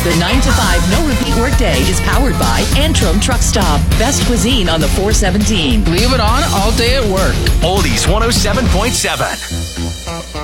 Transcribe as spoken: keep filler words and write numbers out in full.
The nine to five no-repeat workday is powered by Antrim Truck Stop. Best cuisine on the four seventeen. Leave it on all day at work. Oldies one oh seven point seven.